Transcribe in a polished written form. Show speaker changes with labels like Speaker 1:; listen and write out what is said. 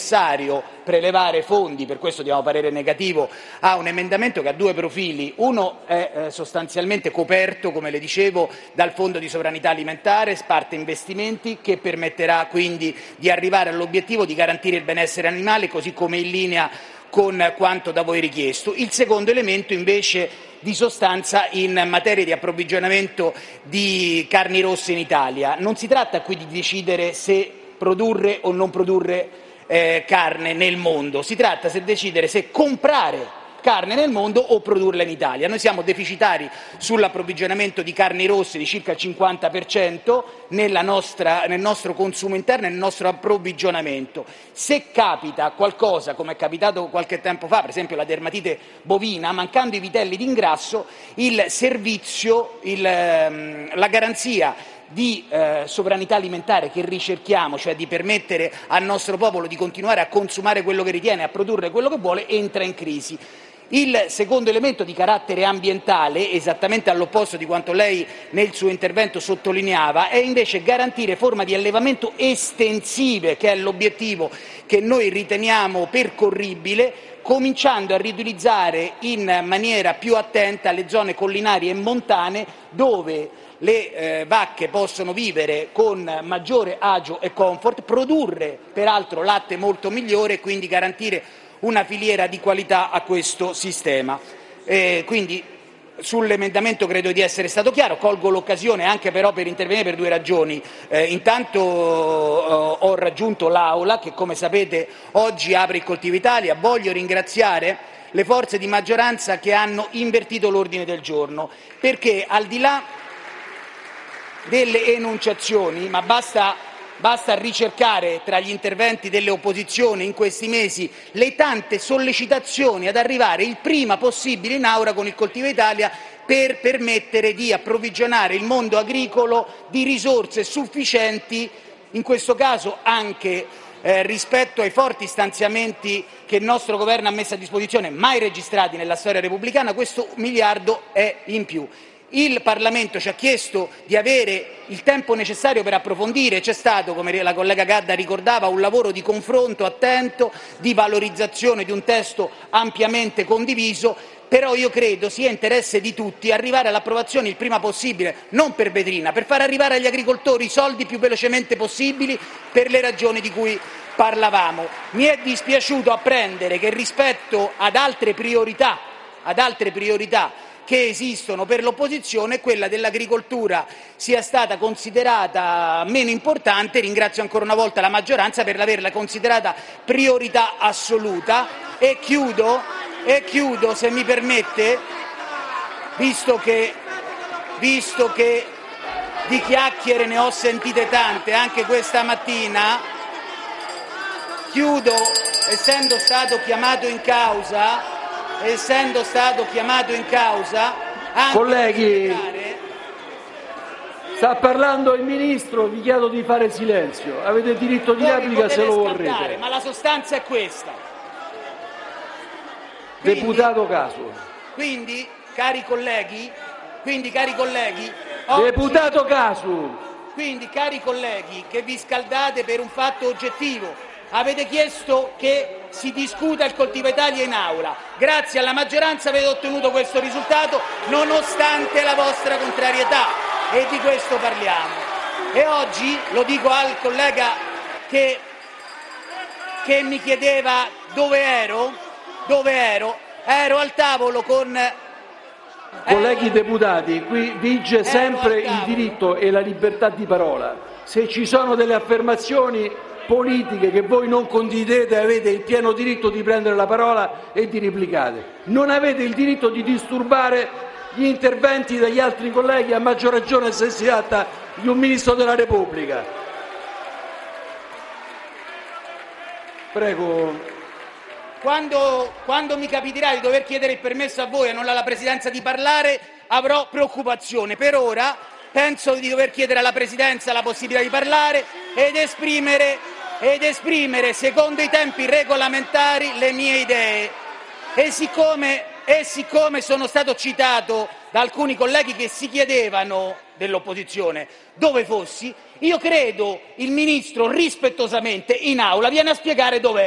Speaker 1: necessario prelevare fondi, per questo diamo parere negativo a un emendamento che ha due profili. Uno è sostanzialmente coperto, come le dicevo, dal Fondo di sovranità alimentare, parte investimenti, che permetterà quindi di arrivare all'obiettivo di garantire il benessere animale, così come in linea con quanto da voi richiesto. Il secondo elemento invece di sostanza in materia di approvvigionamento di carni rosse in Italia. Non si tratta qui di decidere se produrre o non produrre carne nel mondo, si tratta di decidere se comprare carne nel mondo o produrla in Italia. Noi siamo deficitari sull'approvvigionamento di carni rosse di circa il 50% nel nostro consumo interno e nel nostro approvvigionamento. Se capita qualcosa, come è capitato qualche tempo fa, per esempio la dermatite bovina, mancando i vitelli d'ingrasso, il servizio, la garanzia di sovranità alimentare che ricerchiamo, cioè di permettere al nostro popolo di continuare a consumare quello che ritiene, a produrre quello che vuole, entra in crisi. Il secondo elemento di carattere ambientale, esattamente all'opposto di quanto lei nel suo intervento sottolineava, è invece garantire forme di allevamento estensive, che è l'obiettivo che noi riteniamo percorribile, cominciando a riutilizzare in maniera più attenta le zone collinari e montane dove le vacche possono vivere con maggiore agio e comfort, produrre peraltro latte molto migliore e quindi garantire una filiera di qualità a questo sistema. Quindi sull'emendamento credo di essere stato chiaro, colgo l'occasione anche però per intervenire per due ragioni. Intanto ho raggiunto l'Aula che, come sapete, oggi apre il Coltivo Italia. Voglio ringraziare le forze di maggioranza che hanno invertito l'ordine del giorno, perché al di là delle enunciazioni, ma basta ricercare tra gli interventi delle opposizioni in questi mesi le tante sollecitazioni ad arrivare il prima possibile in Aula con il Coltivo Italia per permettere di approvvigionare il mondo agricolo di risorse sufficienti, in questo caso anche rispetto ai forti stanziamenti che il nostro Governo ha messo a disposizione, mai registrati nella storia repubblicana. Questo miliardo è in più. Il Parlamento ci ha chiesto di avere il tempo necessario per approfondire, c'è stato, come la collega Gadda ricordava, un lavoro di confronto attento, di valorizzazione di un testo ampiamente condiviso, però io credo sia interesse di tutti arrivare all'approvazione il prima possibile, non per vetrina, per far arrivare agli agricoltori i soldi più velocemente possibili per le ragioni di cui parlavamo. Mi è dispiaciuto apprendere che rispetto ad altre priorità che esistono per l'opposizione, quella dell'agricoltura sia stata considerata meno importante. Ringrazio ancora una volta la maggioranza per averla considerata priorità assoluta. E chiudo, se mi permette, visto che di chiacchiere ne ho sentite tante anche questa mattina, chiudo essendo stato chiamato in causa.
Speaker 2: Colleghi, sta parlando il Ministro, vi chiedo di fare silenzio. Avete diritto di replica se lo vorrete.
Speaker 1: Ma la sostanza è questa.
Speaker 2: Deputato Casu.
Speaker 1: Quindi, cari colleghi,
Speaker 2: Deputato Casu.
Speaker 1: Quindi, cari colleghi, che vi scaldate per un fatto oggettivo. Avete chiesto che si discuta il Coltivo Italia in Aula. Grazie alla maggioranza avete ottenuto questo risultato, nonostante la vostra contrarietà, e di questo parliamo. E oggi, lo dico al collega che mi chiedeva dove ero, ero al tavolo con...
Speaker 2: Colleghi deputati, qui vige sempre il diritto e la libertà di parola. Se ci sono delle affermazioni politiche che voi non condividete, avete il pieno diritto di prendere la parola e di replicare. Non avete il diritto di disturbare gli interventi degli altri colleghi, a maggior ragione se si tratta di un Ministro della Repubblica. Prego.
Speaker 1: Quando mi capiterà di dover chiedere il permesso a voi e non alla Presidenza di parlare, avrò preoccupazione. Per ora penso di dover chiedere alla Presidenza la possibilità di parlare ed esprimere secondo i tempi regolamentari le mie idee. E siccome sono stato citato da alcuni colleghi che si chiedevano, dell'opposizione, dove fossi, io credo il Ministro rispettosamente in Aula viene a spiegare dove